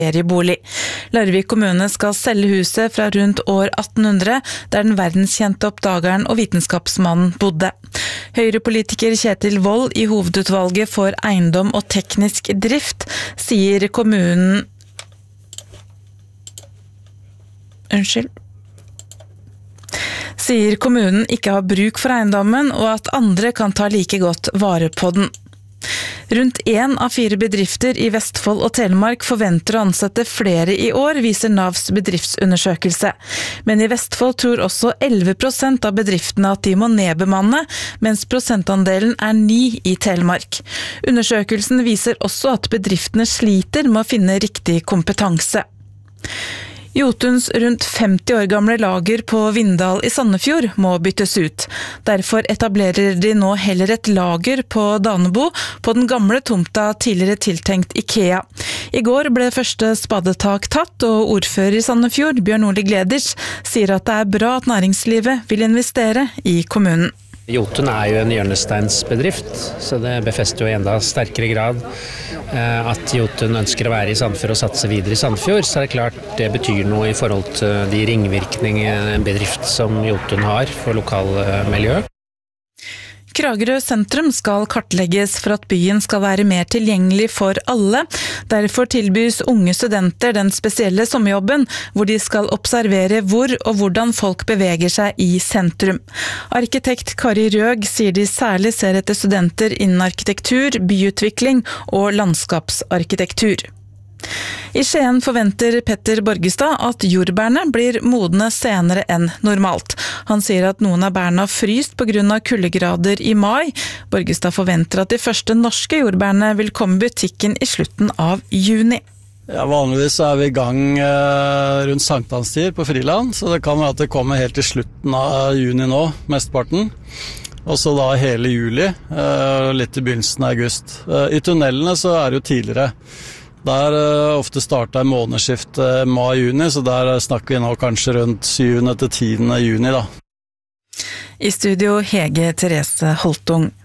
feriebolig. Larvik kommune skal selge huset fra rundt år 1800, der den verdenskjente oppdageren og vitenskapsmannen bodde. Høyrepolitiker Kjetil Wold i hovedutvalget for eiendom og teknisk drift sier kommunen ikke har bruk for eiendommen, og at andre kan ta like godt vare på den. Rundt 1 av 4 bedrifter i Vestfold og Telemark forventer å ansette flere i år, viser Navs bedriftsundersøkelse. Men i Vestfold tror også 11% av bedriftene at de må nedbemanne, mens prosentandelen er 9 i Telemark. Undersøkelsen viser også at bedriftene sliter med å finne riktig kompetanse. Jotuns rundt 50 år gamle lager på Vindal i Sandefjord må byttes ut. Derfor etablerer de nå heller et lager på Danebo, på den gamle tomta tidligere tiltenkt IKEA. I går ble første spadetak tatt, og ordfører i Sandefjord, Bjørn Ole Gleders, sier at det er bra at næringslivet vil investere i kommunen. Jotun er jo en hjørnesteinsbedrift, så det befester jo i enda sterkere grad at Jotun ønsker å være i Sandefjord og satse videre i Sandefjord, så er det klart det betyr noe i forhold til de ringvirkninger en bedrift som Jotun har for lokalmiljøet. Kragerø sentrum skal kartlegges for at byen skal være mer tilgjengelig for alle. Derfor tilbys unge studenter den spesielle sommerjobben, hvor de skal observere hvor og hvordan folk beveger seg i sentrum. Arkitekt Kari Røg sier de særlig ser etter studenter innen arkitektur, byutvikling og landskapsarkitektur. I Skien forventer Petter Borgestad at jordbærene blir modne senere enn normalt. Han sier at noen av bærene har fryst på grunn av kuldegrader i mai. Borgestad forventer at de første norske jordbærene vil komme i butikken i slutten av juni. Ja, vanligvis er vi i gang rundt sankthanstid på Friland, så det kan være at det kommer helt til slutten av juni nå, mesteparten. Og så da hele juli, litt i begynnelsen av august. I tunnelene så er det jo tidligere. Der ofte startet månedsskift mai-juni, så der snakker vi nå kanskje rundt 7. til 10. juni da. I studio Hege Therese Holtung.